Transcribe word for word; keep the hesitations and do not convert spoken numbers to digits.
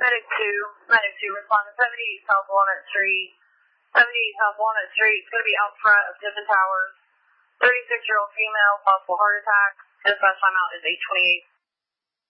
Medic two, Medic two, respond to seventy-eight South Walnut Street. seventy-eight South Walnut Street, it's going to be out front of Tiffin Towers. thirty-six-year-old female, possible heart attack. Dispatch timeout is eight twenty-eight.